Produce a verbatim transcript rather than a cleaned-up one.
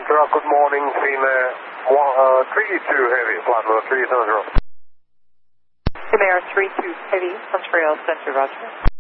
Center, good morning, Female uh, three two Heavy, flight level three seven zero. Female three two Heavy, Montreal Center, roger.